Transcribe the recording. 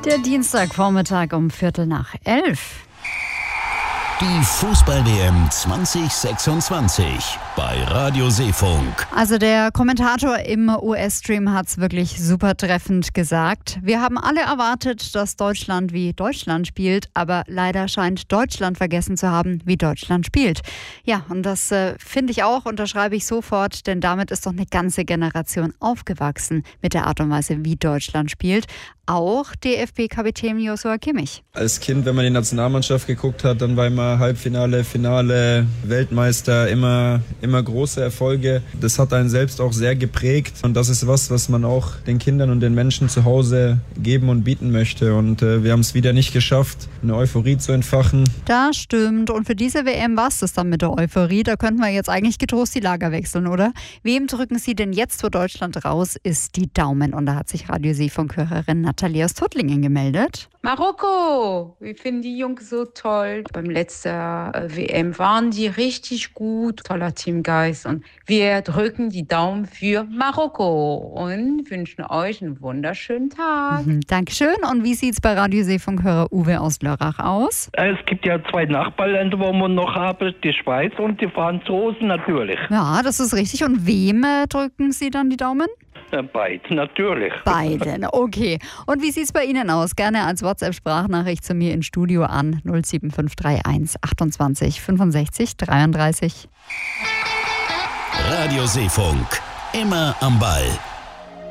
Der Dienstagvormittag um 11:15. Die Fußball-WM 2026 bei Radio Seefunk. Also der Kommentator im US-Stream hat es wirklich super treffend gesagt. Wir haben alle erwartet, dass Deutschland wie Deutschland spielt, aber leider scheint Deutschland vergessen zu haben, wie Deutschland spielt. Ja, und das finde ich auch, unterschreibe ich sofort, denn damit ist doch eine ganze Generation aufgewachsen mit der Art und Weise, wie Deutschland spielt. Auch DFB-Kapitän Joshua Kimmich. Als Kind, wenn man die Nationalmannschaft geguckt hat, dann war immer Halbfinale, Finale, Weltmeister, immer große Erfolge. Das hat einen selbst auch sehr geprägt und das ist was man auch den Kindern und den Menschen zu Hause geben und bieten möchte. Und wir haben es wieder nicht geschafft, eine Euphorie zu entfachen. Das stimmt. Und für diese WM war es das dann mit der Euphorie. Da könnten wir jetzt eigentlich getrost die Lager wechseln, oder? Wem drücken Sie denn jetzt, wo Deutschland raus ist, die Daumen? Und da hat sich Radio Seefunk-Hörerin Nathalie aus Tuttlingen gemeldet. Marokko, wir finden die Jungs so toll. Beim letzten WM waren die richtig gut. Toller Teamgeist. Und wir drücken die Daumen für Marokko und wünschen euch einen wunderschönen Tag. Dankeschön. Und wie sieht es bei Radio Seefunk-Hörer Uwe aus Lörrach aus? Es gibt ja 2 Nachbarländer, wo man noch haben, die Schweiz und die Franzosen natürlich. Ja, das ist richtig. Und wem drücken Sie dann die Daumen? Beiden, natürlich. Beiden, okay. Und wie sieht es bei Ihnen aus? Gerne als WhatsApp-Sprachnachricht zu mir ins Studio an 07531 28 65 33. Radio Seefunk. Immer am Ball.